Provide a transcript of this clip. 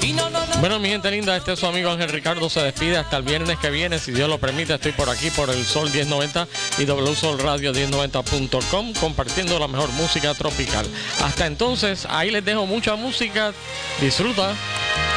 Bueno, mi gente linda, este es su amigo Ángel Ricardo, se despide hasta el viernes que viene, si Dios lo permite. Estoy por aquí por el Sol 1090 y wsolradio1090.com compartiendo la mejor música tropical. Hasta entonces, ahí les dejo mucha música, disfruta.